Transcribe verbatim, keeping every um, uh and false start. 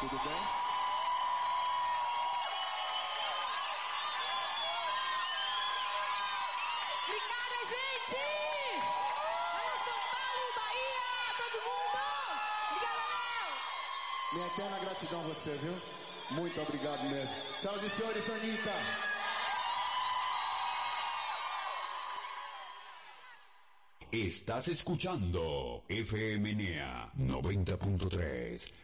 Tudo bem? Obrigada, gente! Olha São Paulo, Bahia, todo mundo! Obrigada, Léo! Minha eterna gratidão a você, viu? Muito obrigado mesmo. Senhoras e senhores, Anitta. Estás escuchando F M N E A noventa punto tres,